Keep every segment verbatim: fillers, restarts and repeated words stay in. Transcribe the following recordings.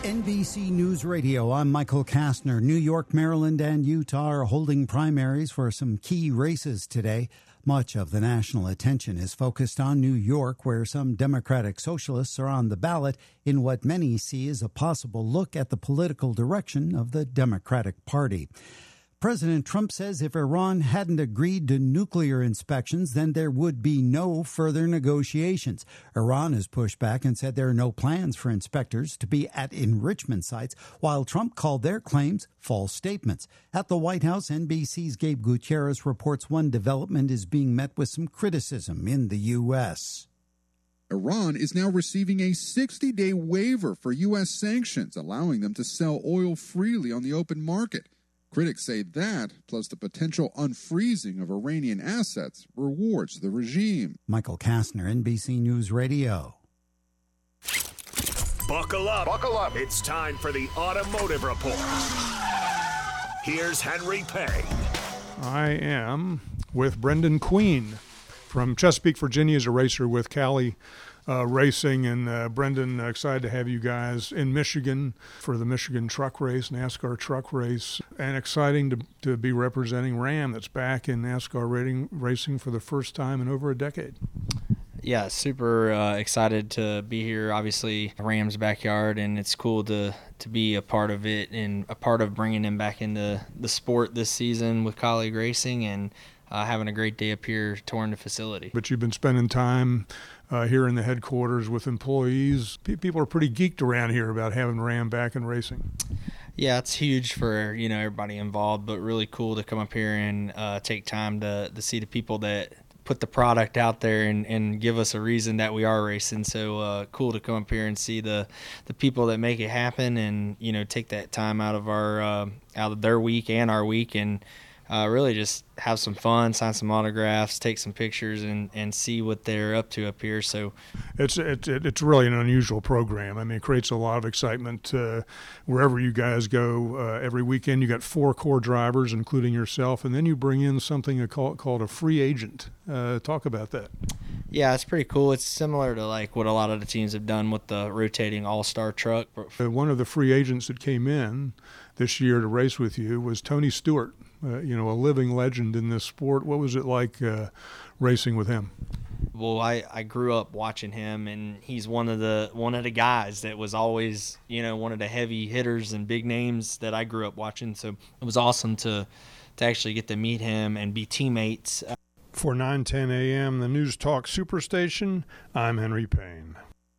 N B C News Radio, I'm Michael Kastner. New York, Maryland, and Utah are holding primaries for some key races today. Much of the national attention is focused on New York, where some Democratic socialists are on the ballot in what many see as a possible look at the political direction of the Democratic Party. President Trump says if Iran hadn't agreed to nuclear inspections, then there would be no further negotiations. Iran has pushed back and said there are no plans for inspectors to be at enrichment sites, while Trump called their claims false statements. At the White House, N B C's Gabe Gutierrez reports one development is being met with some criticism in the U S. Iran is now receiving a sixty-day waiver for U S sanctions, allowing them to sell oil freely on the open market. Critics say that, plus the potential unfreezing of Iranian assets, rewards the regime. Michael Kastner, N B C News Radio. Buckle up. Buckle up. It's time for the Automotive Report. Here's Henry Payne. I am with Brendan Queen from Chesapeake, Virginia, as a racer with Cali Uh, racing. And uh, Brendan, uh, excited to have you guys in Michigan for the Michigan truck race, NASCAR truck race, and exciting to, to be representing Ram that's back in NASCAR rating, racing for the first time in over a decade. Yeah, super uh, excited to be here. Obviously, Ram's backyard, and it's cool to, to be a part of it and a part of bringing him back into the sport this season with colleague racing and uh, having a great day up here touring the facility. But you've been spending time Uh, here in the headquarters with employees. P- people are pretty geeked around here about having Ram back in racing. Yeah, it's huge for, you know, everybody involved, but really cool to come up here and uh, take time to, to see the people that put the product out there and, and give us a reason that we are racing. So uh, cool to come up here and see the, the people that make it happen and, you know, take that time out of our uh, out of their week and our week and Uh, really just have some fun, sign some autographs, take some pictures, and, and see what they're up to up here. So it's it's it's really an unusual program. I mean, it creates a lot of excitement uh, wherever you guys go. Uh, every weekend, you got four core drivers, including yourself, and then you bring in something called called a free agent. Uh, talk about that. Yeah, it's pretty cool. It's similar to like what a lot of the teams have done with the rotating all-star truck. Uh, one of the free agents that came in this year to race with you was Tony Stewart. Uh, you know, a living legend in this sport. What was it like uh, racing with him? Well, I, I grew up watching him, and he's one of the one of the guys that was always, you know, one of the heavy hitters and big names that I grew up watching. So it was awesome to to actually get to meet him and be teammates. For nine ten a.m., the News Talk Superstation, I'm Henry Payne.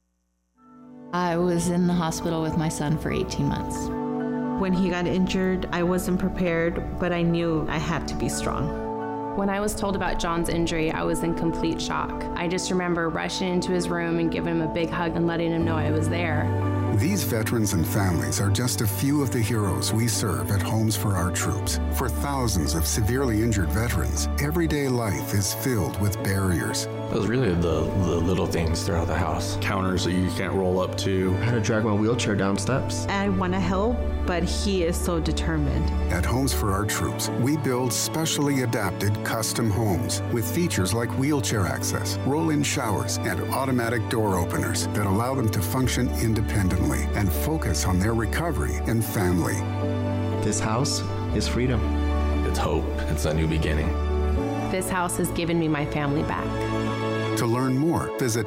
I was in the hospital with my son for eighteen months. When he got injured, I wasn't prepared, but I knew I had to be strong. When I was told about John's injury, I was in complete shock. I just remember rushing into his room and giving him a big hug and letting him know I was there. These veterans and families are just a few of the heroes we serve at Homes for Our Troops. For thousands of severely injured veterans, everyday life is filled with barriers. It was really the, the little things throughout the house. Counters that you can't roll up to. I had to drag my wheelchair down steps. I want to help, but he is so determined. At Homes for Our Troops, we build specially adapted custom homes with features like wheelchair access, roll-in showers, and automatic door openers that allow them to function independently and focus on their recovery and family. This house is freedom. It's hope. It's a new beginning. This house has given me my family back. To learn more, visit